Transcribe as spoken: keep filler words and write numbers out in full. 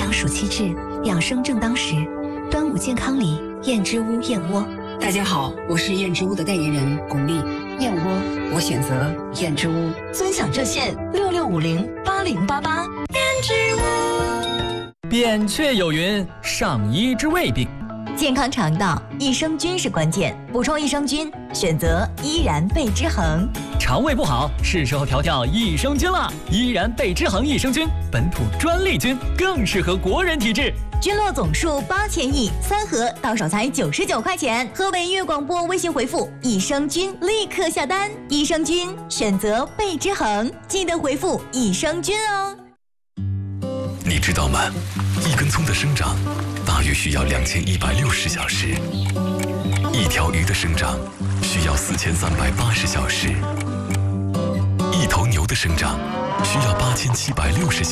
阳暑气至，养生正当时。端午健康里，燕之屋燕窝。 大家好，我是燕之屋的代言人巩俐。燕窝，我选择燕之屋。 尊享热线六六五零八零八八。燕之屋。 扁鹊有云：上医之未病。 健康肠道，益生菌是关键，补充益生菌，选择依然贝之恒。 肠胃不好，是时候调调益生菌了。依然贝之恒益生菌，本土专利菌，更适合国人体质。 菌落总数八千亿，三盒到手才九十九块钱。河北粤广播微信回复益生菌，立刻下单。益生菌选择贝之恒，记得回复益生菌哦。 你知道吗？一根葱的生长大约需要两千一百六十小时，一条鱼的生长需要四千三百八十小时，一头牛的生长需要八千七百六十小时。